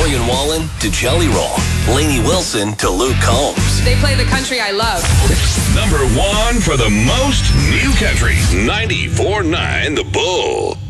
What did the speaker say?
Morgan Wallen to Jelly Roll. Lainey Wilson to Luke Combs. They play the country I love. Number one for the most new country. 94.9 The Bull.